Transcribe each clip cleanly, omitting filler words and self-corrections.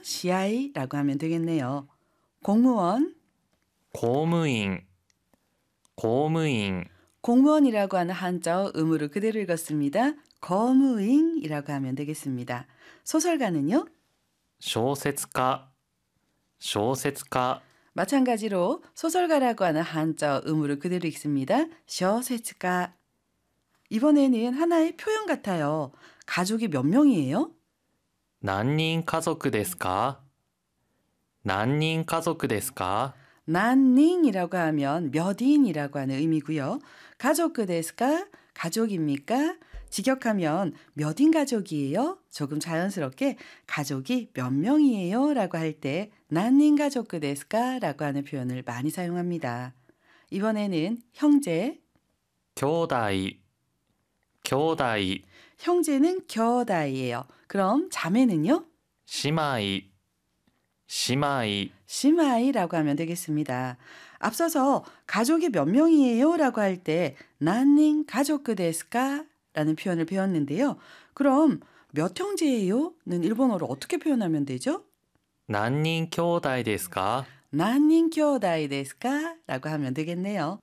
시아이라고 하면 되겠네요. 공무원, 公務員、公務員、 공무원이라고 하는 한자어 음으로 그대로 읽었습니다. 거무잉이라고 하면 되겠습니다. 소설가는요? 小説家、小説家、 마찬가지로 소설가라고 하는 한자어 음으로 그대로 읽습니다. 쇼세츠가. 이번에는 하나의 표현 같아요. 가족이 몇 명이에요? 何人家族ですか何人家族ですか 난닝이라고 하면 몇인이라고 하는 의미고요. 가족 데스까? 가족입니까? 직역하면 몇인 가족이에요? 조금 자연스럽게 가족이 몇 명이에요? 라고 할 때 난닝 가족 데스까? 라고 하는 표현을 많이 사용합니다. 이번에는 형제, 兄弟、兄弟、 형제는 겨다이예요. 그럼 자매는요? 姉妹、姉妹、 시마이라고 하면 되겠습니다. 앞서서 가족이 몇 명이에요? 라고 할 때 난닝 가족 데스까? 라는 표현을 배웠는데요. 그럼 몇 형제예요? 는 일본어로 어떻게 표현하면 되죠? 何人兄弟ですか 난닝 켜다이 데스까? 라고 하면 되겠네요.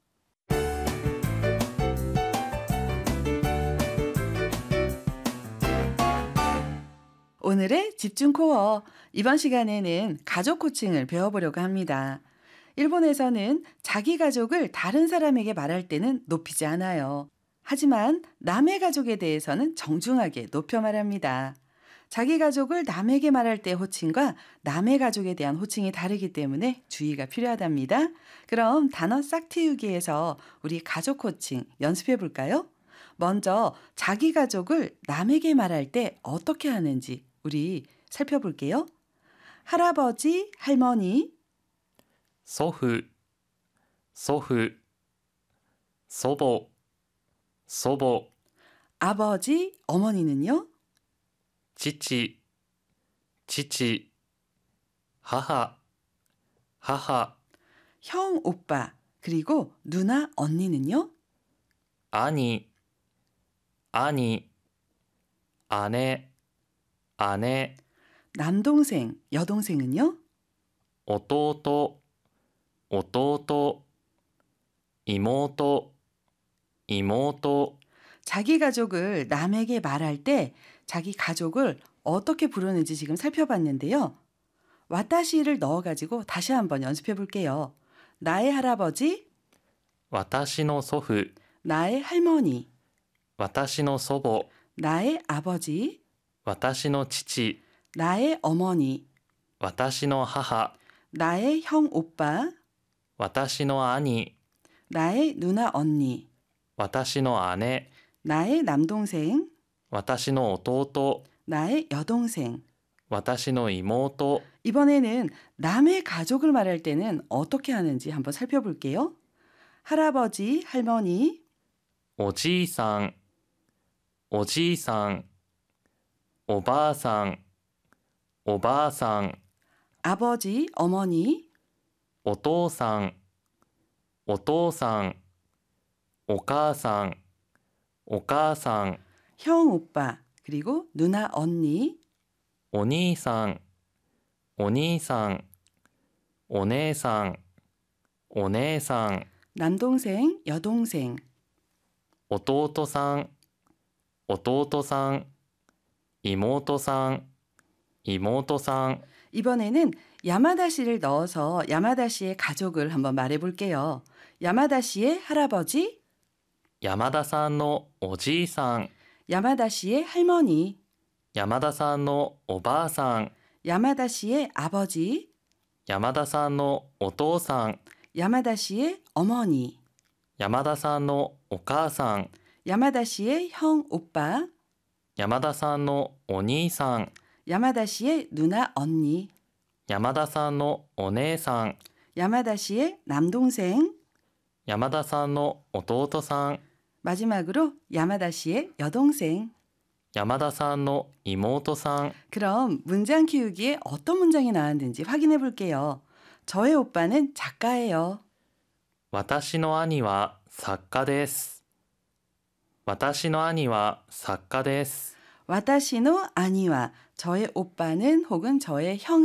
오늘의 집중 코어. 이번 시간에는 가족 호칭을 배워보려고 합니다. 일본에서는 자기 가족을 다른 사람에게 말할 때는 높이지 않아요. 하지만 남의 가족에 대해서는 정중하게 높여 말합니다. 자기 가족을 남에게 말할 때 호칭과 남의 가족에 대한 호칭이 다르기 때문에 주의가 필요하답니다. 그럼 단어 싹틔우기에서 우리 가족 호칭 연습해 볼까요? 먼저 자기 가족을 남에게 말할 때 어떻게 하는지 우리 살펴볼게요. 할아버지, 할머니, 祖父、祖父、祖母、祖母、 아버지, 어머니는요? 父、父、母、母、 형, 오빠, 그리고 누나, 언니는요? 兄、兄、姉、姉、 남동생, 여동생은요? 弟、弟、妹、妹、 자기 가족을 남에게 말할 때 자기 가족을 어떻게 부르는지 지금 살펴봤는데요. 와타시를 넣어가지고 다시 한번 연습해 볼게요. 나의 할아버지, 私の祖父、 나의 할머니, 私の祖母、 나의 아버지, 私の父、 나의 어머니, 私の母、 나의 형 오빠, 私の兄、 나의 누나 언니, 私の姉、 나의 남동생, 私の弟、 나의 여동생. 私の妹、 이번에는 남의 가족을 말할 때는 어떻게 하는지 한번 살펴볼게요. 할아버지, 할머니, おじいさん、おじいさん、おばあさん、おばあさん、 아버지, 어머니, お父さん、お父さん、お母さん、お母さん、 형 오빠, 그리고 누나 언니, お兄さん、お兄さん、お姉さん、お姉さん、 남동생, 여동생, 弟さん、弟さん、妹さん、妹さん、 이번에는 야마다시를 넣어서 야마다시의 가족을 한번 말해볼게요. 야마다시의 할아버지, 山田さんのおじいさん、 야마다시의 할머니, 山田さんのおばあさん、 야마다시의 아버지, 山田さんのお父さん、 야마다시의 어머니, 山田さんのお母さん、 야마다시의 형 오빠, 山田さんのお兄さん、 야마다시의 누나 언니, 山田さんのお姉さん、 야마다시의 남동생, 山田さんの弟さん、 마지막으로 야마다시의 여동생. 山田さんの妹さん、 그럼 문장 키우기에 어떤 문장이 나왔는지 확인해 볼게요. 저의 오빠는 작가예요. 私の兄は作家です。私の兄は作家です。 와타시노 아니와 저의 오빠는 혹은 저의 형